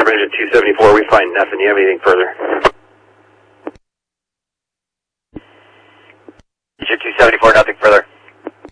range at 274, we find nothing. Do you have anything further? Is your 274, nothing further?